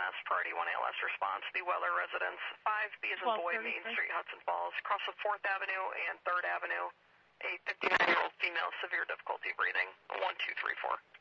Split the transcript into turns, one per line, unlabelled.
EMS, priority 1 ALS response, the Weller residence, 5B as in boy, Main Street, Hudson Falls, across of 4th Avenue and 3rd Avenue, a 59-year-old female, severe difficulty breathing, 1234.